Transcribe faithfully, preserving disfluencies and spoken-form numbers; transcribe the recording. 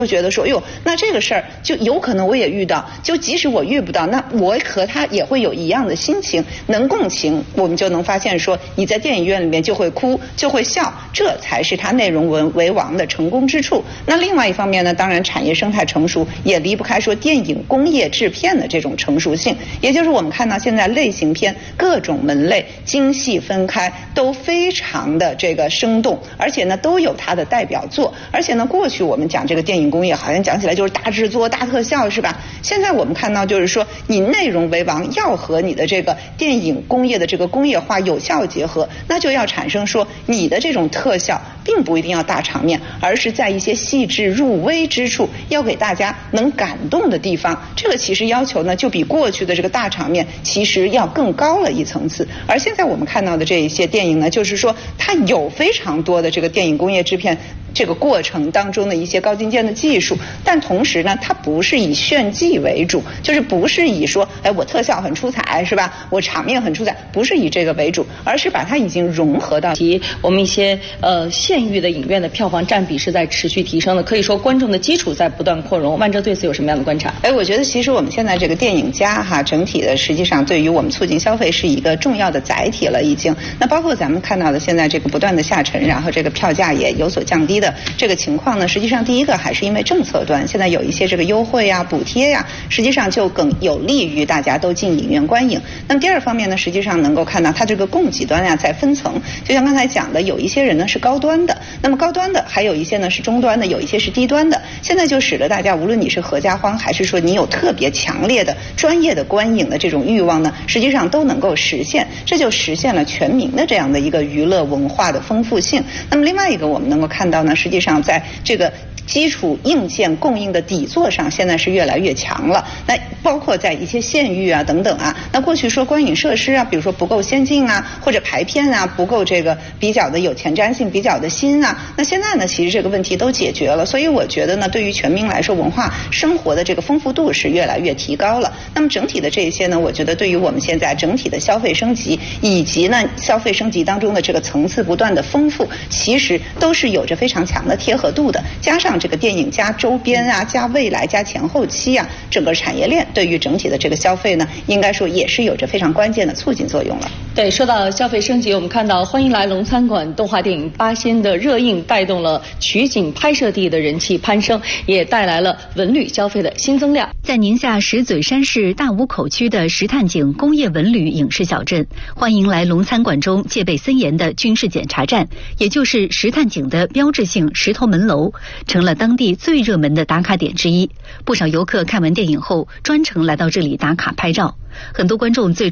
会觉得说，哟，那这个事儿就有可能我也遇到，就即使我遇不到，那我和他也会有一样的心情，能共情，我们就能发现说，你在电影院里面就会哭，就会笑，这才是它内容为为王的成功之处。那另外一方面呢，当然产业生态成熟也离不开说电影工业制片的这种成熟性，也就是我们看到现在类型片各种门类精细分开，都非常的这个生动，而且呢都有它的代表作，而且呢过去我们讲这个电影工业好像讲起来就是大制作大特效是吧？现在我们看到就是说你内容为王，要和你的这个电影工业的这个工业化有效结合，那就要产生说你的这种特效并不一定要大场面，而是在一些细致入微之处，要给大家能感动的地方，这个其实要求呢就比过去的这个大场面其实要更高了一层次。而现在我们看到的这一些电影呢，就是说它有非常多的这个电影工业制片这个过程当中的一些高精尖的技术，但同时呢它不是以炫技为主，就是不是以说哎我特效很出彩是吧，我场面很出彩，不是以这个为主，而是把它已经融合到及我们一些呃县域的影院的票房占比是在持续提升的，可以说观众的基础在不断扩容。万哲对此有什么样的观察？ 哎，我觉得其实我们现在这个电影家哈，整体的实际上对于我们促进消费是一个重要的载体了已经。那包括咱们看到的现在这个不断的下沉，然后这个票价也有所降低的这个情况呢，实际上第一个还是因为政策端现在有一些这个优惠呀、补贴呀，实际上就更有利于大家都进影院观影。那么第二方面呢，实际上能够看到它这个供给端呀在分层，就像刚才讲的，有一些人呢是高端的，那么高端的还有一些呢是中端的，有一些是低端的。现在就使得大家无论你是合家欢，还是说你有特别强烈的专业的观影的这种欲望呢，实际上都能够实现，这就实现了全民的这样的一个娱乐文化的丰富性。那么另外一个我们能够看到呢，实际上在这个基础硬件供应的底座上，现在是越来越强了。那包括在一些县域啊等等啊，那过去说观影设施啊，比如说不够先进啊，或者排片啊不够这个比较的有前瞻性、比较的新啊，那现在呢，其实这个问题都解决了。所以我觉得呢，对于全民来说，文化生活的这个丰富度是越来越提高了。那么整体的这些呢，我觉得对于我们现在整体的消费升级，以及呢消费升级当中的这个层次不断的丰富，其实都是有着非常强的贴合度的。加上这个电影加周边啊，加未来加前后期啊，整个产业链对于整体的这个消费呢，应该说也是有着非常关键的促进作用了。 对，说到消费升级，我们看到《欢迎来龙餐馆》动画电影《八仙》的热映，带动了取景拍摄地的人气攀升，也带来了文旅消费的新增量。 在宁夏石嘴山市大吴口区的石炭井工业文旅影视小镇，欢迎来龙餐馆中戒备森严的军事检查站，也就是石炭井的标志性石头门楼，成了当地最热门的打卡点之一。不少游客看完电影后，专程来到这里打卡拍照。很多观众最